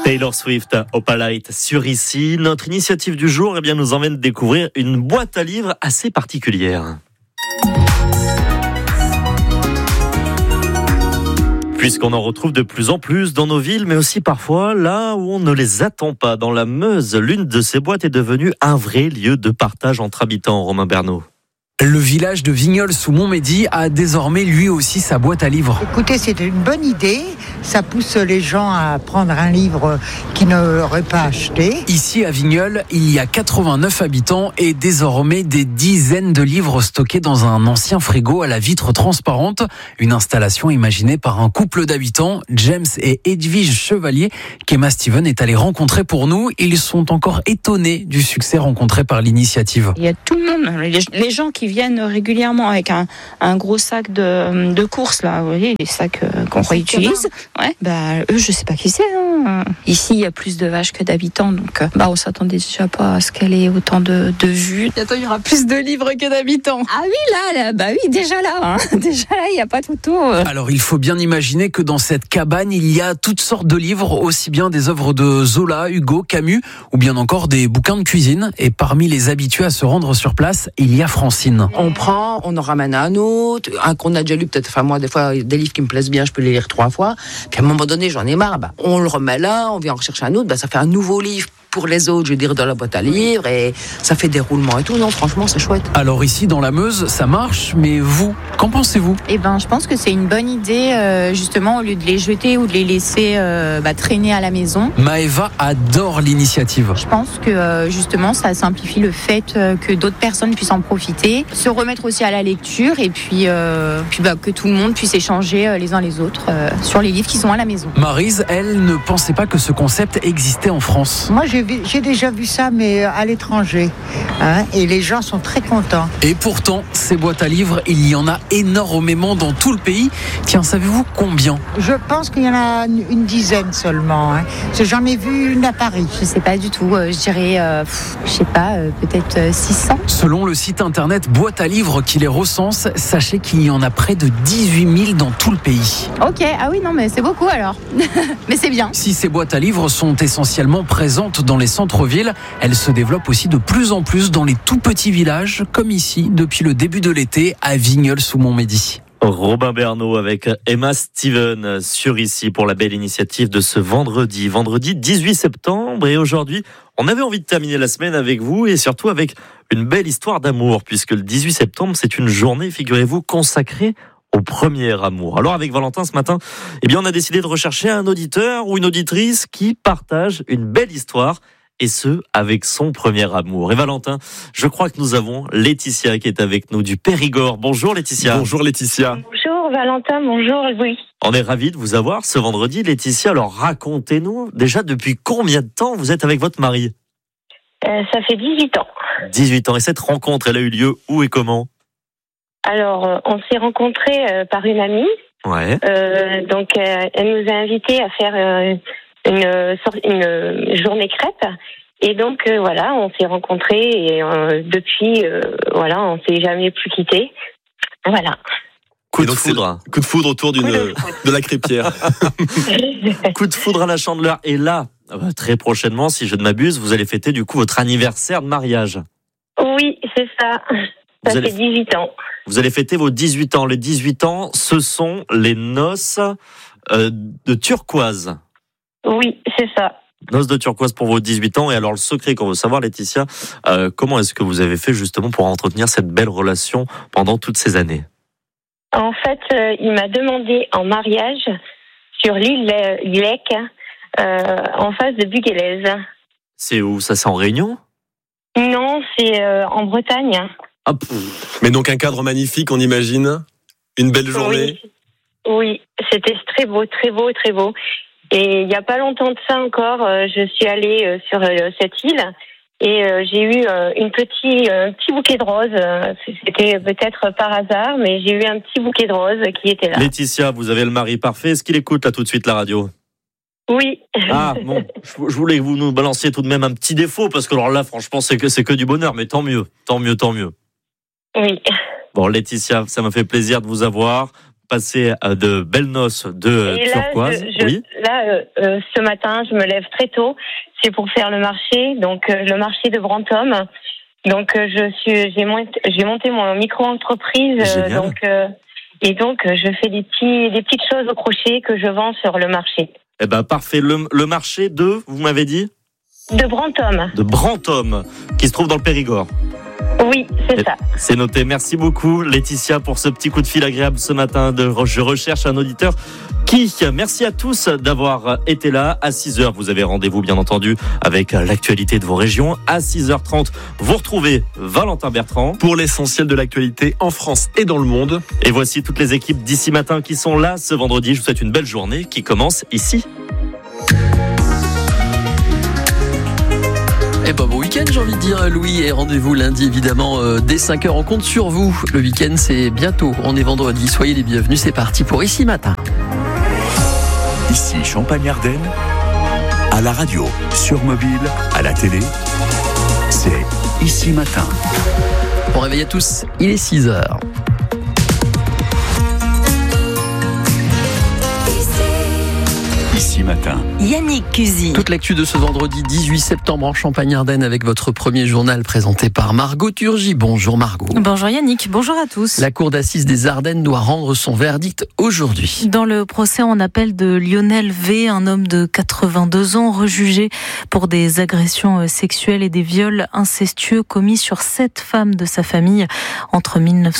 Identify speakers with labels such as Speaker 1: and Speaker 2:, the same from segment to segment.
Speaker 1: Taylor Swift, Opalite sur ici. Notre initiative du jour nous emmène découvrir une boîte à livres assez particulière. Puisqu'on en retrouve de plus en plus dans nos villes, mais aussi parfois là où on ne les attend pas. Dans la Meuse, l'une de ces boîtes est devenue un vrai lieu de partage entre habitants, Romain Bernot.
Speaker 2: Le village de Vignoles-sous-Montmédy a désormais lui aussi sa boîte à livres.
Speaker 3: Écoutez, c'est une bonne idée. Ça pousse les gens à prendre un livre qu'ils n'auraient pas acheté.
Speaker 2: Ici à Vignoles, il y a 89 habitants et désormais des dizaines de livres stockés dans un ancien frigo à la vitre transparente. Une installation imaginée par un couple d'habitants, James et Edwige Chevalier, qu'Emma Steven est allée rencontrer pour nous. Ils sont encore étonnés du succès rencontré par l'initiative.
Speaker 4: Il y a tout le monde, les gens qui viennent régulièrement avec un gros sac de courses, là, vous voyez, les sacs qu'on réutilise. Ouais, eux, je sais pas qui c'est. Hein. Ici, il y a plus de vaches que d'habitants, donc on s'attendait déjà pas à ce qu'elle ait autant de vues. Bientôt, il y aura plus de livres que d'habitants. Ah oui, là oui, déjà là. Hein. Déjà là, il n'y a pas tout.
Speaker 2: Alors, il faut bien imaginer que dans cette cabane, il y a toutes sortes de livres, aussi bien des œuvres de Zola, Hugo, Camus, ou bien encore des bouquins de cuisine. Et parmi les habitués à se rendre sur place, il y a Francine.
Speaker 5: On prend, on en ramène un autre, un qu'on a déjà lu peut-être. Enfin, moi, des fois, des livres qui me plaisent bien, je peux les lire 3 fois. Puis à un moment donné, j'en ai marre. On le remet là, on vient en rechercher un autre. Ça fait un nouveau livre pour les autres, je veux dire, dans la boîte à livres. Et ça fait des roulements et tout. Non, franchement, c'est chouette.
Speaker 2: Alors ici, dans la Meuse, ça marche. Mais vous, qu'en pensez-vous ?
Speaker 4: Je pense que c'est une bonne idée, justement, au lieu de les jeter ou de les laisser traîner à la maison.
Speaker 2: Maëva adore l'initiative.
Speaker 4: Je pense que, justement, ça simplifie le fait que d'autres personnes puissent en profiter, se remettre aussi à la lecture et puis que tout le monde puisse échanger les uns les autres sur les livres qui sont à la maison.
Speaker 2: Maryse, elle, ne pensait pas que ce concept existait en France.
Speaker 3: Moi, j'ai déjà vu ça, mais à l'étranger. Et les gens sont très contents.
Speaker 2: Et pourtant, ces boîtes à livres, il y en a énormément dans tout le pays. Tiens, savez-vous combien ?
Speaker 3: Je pense qu'il y en a une dizaine seulement. J'en ai vu une à Paris.
Speaker 4: Je sais pas du tout. Je dirais, peut-être 600.
Speaker 2: Selon le site internet Boîte à livres qui les recense, sachez qu'il y en a près de 18 000 dans tout le pays.
Speaker 4: Ok, ah oui, non, mais c'est beaucoup alors. Mais c'est bien.
Speaker 2: Si ces boîtes à livres sont essentiellement présentes dans les centres-villes, elles se développent aussi de plus en plus dans les tout petits villages, comme ici, depuis le début de l'été, à Vignoles-sous-Montmédy.
Speaker 1: Robin Bernot avec Emma Steven sur ici pour la belle initiative de ce vendredi 18 septembre. Et aujourd'hui, on avait envie de terminer la semaine avec vous et surtout avec une belle histoire d'amour, puisque le 18 septembre, c'est une journée, figurez-vous, consacrée au premier amour. Alors avec Valentin ce matin, on a décidé de rechercher un auditeur ou une auditrice qui partage une belle histoire, et ce, avec son premier amour. Et Valentin, je crois que nous avons Laetitia qui est avec nous du Périgord. Bonjour Laetitia.
Speaker 6: Bonjour Laetitia.
Speaker 7: Bonjour Valentin, bonjour Louis.
Speaker 1: On est ravis de vous avoir ce vendredi Laetitia. Alors racontez-nous, déjà depuis combien de temps vous êtes avec votre mari ?
Speaker 7: Ça fait 18 ans.
Speaker 1: 18 ans. Et cette rencontre, elle a eu lieu où et comment ?
Speaker 7: Alors, on s'est rencontrés par une amie.
Speaker 1: Ouais.
Speaker 7: Donc, elle nous a invités à faire une journée crêpe. Et donc, on s'est rencontrés et depuis, on s'est jamais plus quittés. Voilà.
Speaker 1: Coup de foudre.
Speaker 6: Coup de foudre autour de la crêpière.
Speaker 1: Coup de foudre à la Chandeleur. Et là, très prochainement, si je ne m'abuse, vous allez fêter du coup votre anniversaire de mariage.
Speaker 7: Oui, c'est ça. Ça fait 18 ans.
Speaker 1: Vous allez fêter vos 18 ans. Les 18 ans, ce sont les noces de turquoise.
Speaker 7: Oui, c'est ça.
Speaker 1: Noces de turquoise pour vos 18 ans. Et alors, le secret qu'on veut savoir, Laetitia, comment est-ce que vous avez fait justement pour entretenir cette belle relation pendant toutes ces années ?
Speaker 7: En fait, il m'a demandé en mariage sur l'île Lec, en face de Buguélez.
Speaker 1: C'est où ça ? C'est en Réunion ?
Speaker 7: Non, c'est en Bretagne.
Speaker 1: Ah,
Speaker 6: mais donc un cadre magnifique, on imagine. Une belle journée.
Speaker 7: Oui, c'était très beau, très beau, très beau. Et il n'y a pas longtemps de ça encore, je suis allée sur cette île et j'ai eu un petit bouquet de roses. C'était peut-être par hasard, mais j'ai eu un petit bouquet de roses qui était là.
Speaker 1: Laetitia, vous avez le mari parfait. Est-ce qu'il écoute là tout de suite la radio ?
Speaker 7: Oui.
Speaker 1: Ah bon, je voulais que vous nous balanciez tout de même un petit défaut, parce que alors là, franchement, c'est que du bonheur, mais tant mieux.
Speaker 7: Oui.
Speaker 1: Bon, Laetitia, ça m'a fait plaisir de vous avoir. passer de belles noces de turquoise. Oui.
Speaker 7: Ce matin, je me lève très tôt. C'est pour faire le marché, donc le marché de Brantôme. Donc j'ai monté mon micro-entreprise. Donc je fais des petites choses au crochet que je vends sur le marché.
Speaker 1: Eh ben parfait. Le marché vous m'avez dit ?
Speaker 7: De Brantôme.
Speaker 1: De Brantôme, qui se trouve dans le Périgord.
Speaker 7: Oui, c'est ça.
Speaker 1: C'est noté. Merci beaucoup, Laetitia, pour ce petit coup de fil agréable ce matin. Je recherche un auditeur qui. Merci à tous d'avoir été là. À 6h, vous avez rendez-vous, bien entendu, avec l'actualité de vos régions. À 6h30, vous retrouvez Valentin Bertrand.
Speaker 6: Pour l'essentiel de l'actualité en France et dans le monde.
Speaker 1: Et voici toutes les équipes d'ici matin qui sont là ce vendredi. Je vous souhaite une belle journée qui commence ici.
Speaker 8: Et bon week-end, j'ai envie de dire, Louis, et rendez-vous lundi évidemment dès 5h. On compte sur vous. Le week-end, c'est bientôt. On est vendredi. Soyez les bienvenus. C'est parti pour Ici Matin.
Speaker 9: Ici Champagne-Ardenne, à la radio, sur mobile, à la télé, c'est Ici Matin.
Speaker 8: Bon réveil à tous, il est 6h.
Speaker 9: Ici Matin.
Speaker 10: Yannick Cusy.
Speaker 8: Toute l'actu de ce vendredi 18 septembre en Champagne-Ardenne avec votre premier journal présenté par Margot Turgy. Bonjour Margot.
Speaker 10: Bonjour Yannick, bonjour à tous.
Speaker 8: La cour d'assises des Ardennes doit rendre son verdict aujourd'hui.
Speaker 10: Dans le procès en appel de Lionel V, un homme de 82 ans rejugé pour des agressions sexuelles et des viols incestueux commis sur 7 femmes de sa famille entre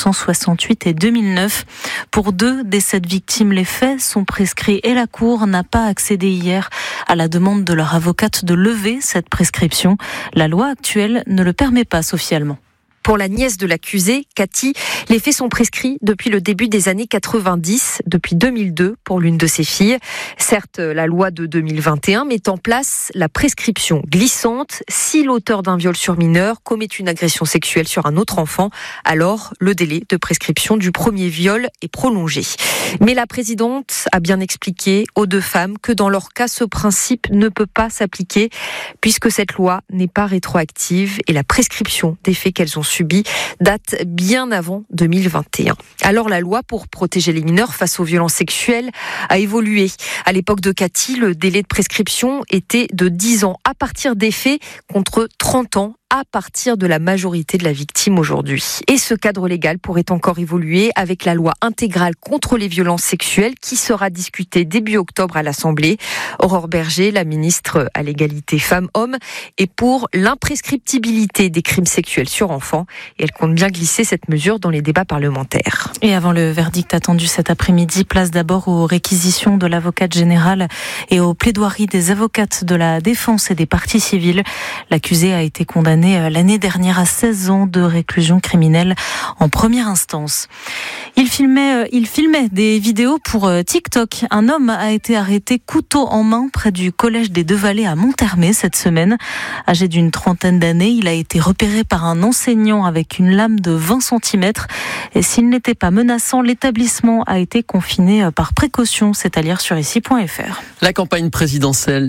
Speaker 10: 1968 et 2009. Pour 2 des 7 victimes, les faits sont prescrits et la cour n'a pas accédé hier à la demande de leur avocate de lever cette prescription. La loi actuelle ne le permet pas, Sophie Allemand.
Speaker 11: Pour la nièce de l'accusé, Cathy, les faits sont prescrits depuis le début des années 90, depuis 2002 pour l'une de ses filles. Certes, la loi de 2021 met en place la prescription glissante. Si l'auteur d'un viol sur mineur commet une agression sexuelle sur un autre enfant, alors le délai de prescription du premier viol est prolongé. Mais la présidente a bien expliqué aux 2 femmes que dans leur cas, ce principe ne peut pas s'appliquer puisque cette loi n'est pas rétroactive et la prescription des faits qu'elles ont subis date bien avant 2021. Alors la loi pour protéger les mineurs face aux violences sexuelles a évolué. À l'époque de Cathy, le délai de prescription était de 10 ans à partir des faits contre 30 ans à partir de la majorité de la victime aujourd'hui. Et ce cadre légal pourrait encore évoluer avec la loi intégrale contre les violences sexuelles qui sera discutée début octobre à l'Assemblée. Aurore Berger, la ministre à l'égalité femmes-hommes, est pour l'imprescriptibilité des crimes sexuels sur enfants et elle compte bien glisser cette mesure dans les débats parlementaires.
Speaker 10: Et avant le verdict attendu cet après-midi, place d'abord aux réquisitions de l'avocate générale et aux plaidoiries des avocates de la défense et des parties civiles. L'accusé a été condamné l'année dernière à 16 ans de réclusion criminelle en première instance. Il filmait des vidéos pour TikTok. Un homme a été arrêté couteau en main près du collège des Deux-Vallées à Monthermé cette semaine. Âgé d'une trentaine d'années, il a été repéré par un enseignant avec une lame de 20 cm. Et s'il n'était pas menaçant, l'établissement a été confiné par précaution. C'est à lire sur ici.fr.
Speaker 8: La campagne présidentielle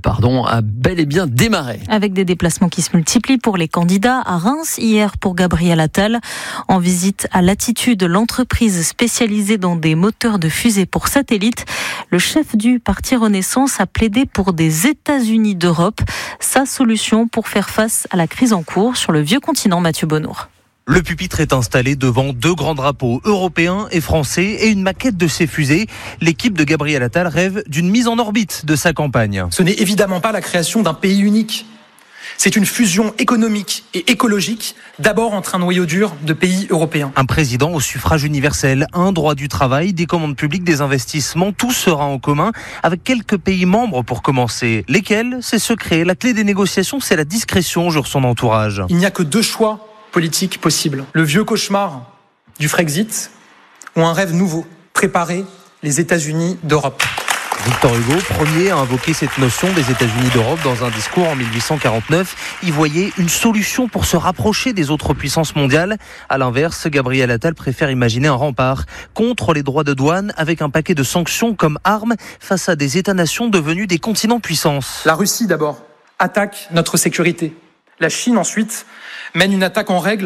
Speaker 8: a bel et bien démarré.
Speaker 10: Avec des déplacements qui se multiplient pour les candidats à Reims, hier pour Gabriel Attal, en visite à Latitude, l'entreprise spécialisée dans des moteurs de fusée pour satellites. Le chef du parti Renaissance a plaidé pour des États-Unis d'Europe, sa solution pour faire face à la crise en cours sur le vieux continent. Mathieu Bonnour.
Speaker 12: Le pupitre est installé devant 2 grands drapeaux européens et français et une maquette de ces fusées. L'équipe de Gabriel Attal rêve d'une mise en orbite de sa campagne.
Speaker 13: Ce n'est évidemment pas la création d'un pays unique. C'est une fusion économique et écologique, d'abord entre un noyau dur de pays européens.
Speaker 12: Un président au suffrage universel, un droit du travail, des commandes publiques, des investissements, tout sera en commun avec quelques pays membres pour commencer. Lesquels ? C'est secret. La clé des négociations, c'est la discrétion, jure son entourage.
Speaker 13: Il n'y a que 2 choix politiques possibles. Le vieux cauchemar du Frexit ou un rêve nouveau, préparer les États-Unis d'Europe.
Speaker 12: Victor Hugo, premier à invoquer cette notion des États-Unis d'Europe dans un discours en 1849, y voyait une solution pour se rapprocher des autres puissances mondiales. À l'inverse, Gabriel Attal préfère imaginer un rempart contre les droits de douane avec un paquet de sanctions comme armes face à des États-nations devenus des continents puissances.
Speaker 13: La Russie d'abord attaque notre sécurité. La Chine ensuite mène une attaque en règle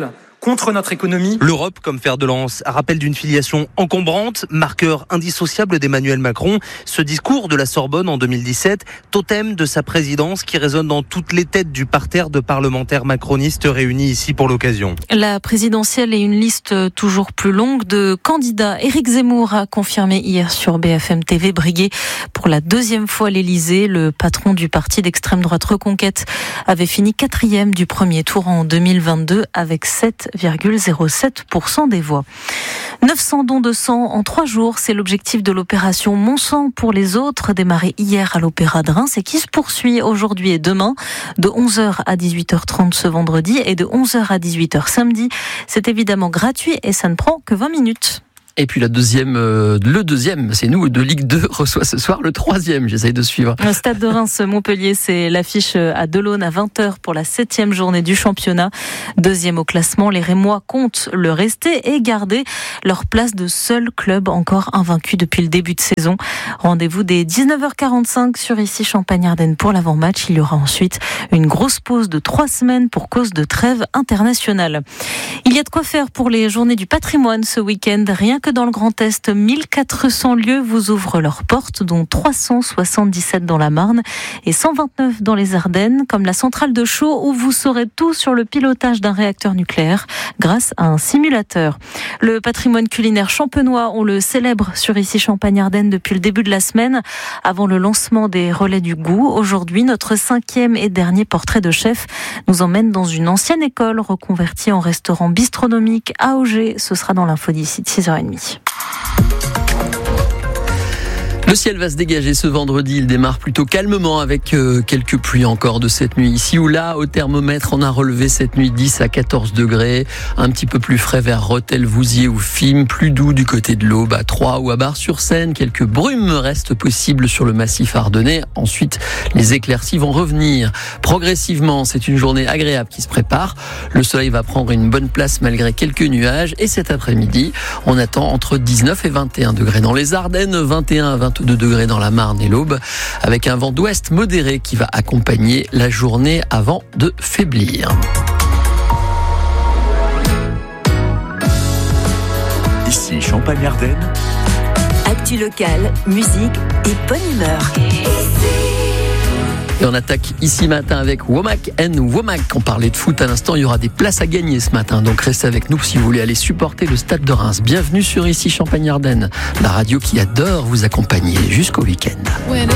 Speaker 13: contre notre économie.
Speaker 12: L'Europe comme fer de lance, rappel d'une filiation encombrante, marqueur indissociable d'Emmanuel Macron. Ce discours de la Sorbonne en 2017, totem de sa présidence qui résonne dans toutes les têtes du parterre de parlementaires macronistes réunis ici pour l'occasion.
Speaker 10: La présidentielle est une liste toujours plus longue de candidats. Éric Zemmour a confirmé hier sur BFM TV briguer pour la deuxième fois l'Élysée. Le patron du parti d'extrême droite Reconquête avait fini 4e du premier tour en 2022 avec 7,07% des voix. 900 dons de sang en 3 jours, c'est l'objectif de l'opération Mon sang pour les autres, démarrée hier à l'Opéra de Reims et qui se poursuit aujourd'hui et demain de 11h à 18h30 ce vendredi et de 11h à 18h samedi. C'est évidemment gratuit et ça ne prend que 20 minutes.
Speaker 8: Et puis le deuxième, c'est nous, de Ligue 2, reçoit ce soir le 3e. J'essaye de suivre.
Speaker 10: Le Stade de Reims-Montpellier, c'est l'affiche à Delaune à 20h pour la 7e journée du championnat. 2e au classement, les Rémois comptent le rester et garder leur place de seul club encore invaincu depuis le début de saison. Rendez-vous dès 19h45 sur ici Champagne-Ardenne pour l'avant-match. Il y aura ensuite une grosse pause de 3 semaines pour cause de trêve internationale. Il y a de quoi faire pour les journées du patrimoine ce week-end. Rien que dans le Grand Est, 1400 lieux vous ouvrent leurs portes, dont 377 dans la Marne et 129 dans les Ardennes, comme la centrale de Chaux où vous saurez tout sur le pilotage d'un réacteur nucléaire grâce à un simulateur. Le patrimoine culinaire champenois, on le célèbre sur ici Champagne-Ardenne depuis le début de la semaine, avant le lancement des relais du goût. Aujourd'hui, notre 5e et dernier portrait de chef nous emmène dans une ancienne école reconvertie en restaurant bistronomique à Auger. Ce sera dans l'info d'ici de 6h30.
Speaker 8: Le ciel va se dégager ce vendredi, il démarre plutôt calmement avec quelques pluies encore de cette nuit. Ici ou là, au thermomètre, on a relevé cette nuit 10 à 14 degrés, un petit peu plus frais vers Rethel, Vouziers ou Fismes, plus doux du côté de l'Aube à Troyes ou à Bar-sur-Seine. Quelques brumes restent possibles sur le massif ardennais. Ensuite, les éclaircies vont revenir progressivement. C'est une journée agréable qui se prépare. Le soleil va prendre une bonne place malgré quelques nuages. Et cet après-midi, on attend entre 19 et 21 degrés dans les Ardennes, 21 à 22 degrés dans la Marne et l'Aube, avec un vent d'ouest modéré qui va accompagner la journée avant de faiblir.
Speaker 9: Ici Champagne-Ardenne.
Speaker 14: Actu locale, musique et bonne humeur.
Speaker 8: Et on attaque ici matin avec Womack and Womack. On parlait de foot à l'instant, il y aura des places à gagner ce matin. Donc restez avec nous si vous voulez aller supporter le Stade de Reims. Bienvenue sur ici Champagne-Ardenne, la radio qui adore vous accompagner jusqu'au week-end.